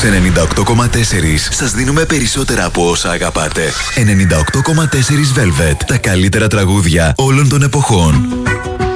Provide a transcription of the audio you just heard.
Σε 98,4 σας δίνουμε περισσότερα από όσα αγαπάτε. 98,4 Velvet. Τα καλύτερα τραγούδια όλων των εποχών.